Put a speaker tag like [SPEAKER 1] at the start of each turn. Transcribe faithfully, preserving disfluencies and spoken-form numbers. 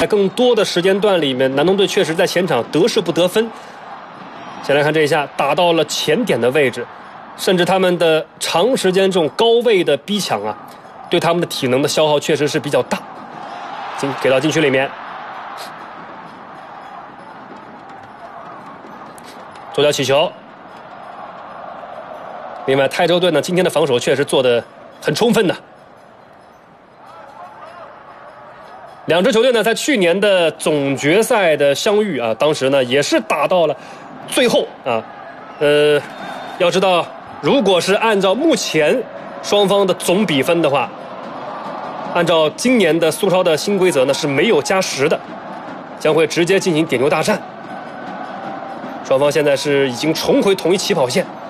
[SPEAKER 1] 在更多的时间段里面，南通队确实在前场得势不得分。先来看这一下，打到了前点的位置，甚至他们的长时间这种高位的逼抢啊，对他们的体能的消耗确实是比较大。进给到禁区里面，左脚起球。另外，泰州队呢今天的防守确实做得很充分的。两支球队呢在去年的总决赛的相遇啊，当时呢也是打到了最后啊，呃，要知道，如果是按照目前双方的总比分的话，按照今年的苏超的新规则呢是没有加时的，将会直接进行点球大战。双方现在是已经重回同一起跑线。